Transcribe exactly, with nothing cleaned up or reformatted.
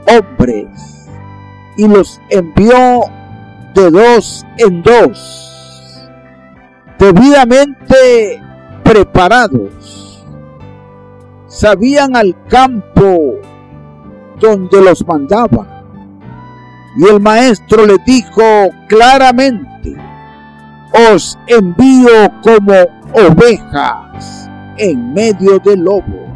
hombres y los envió de dos en dos, debidamente preparados. Sabían al campo donde los mandaba, y el maestro les dijo claramente: os envío como ovejas en medio de lobos.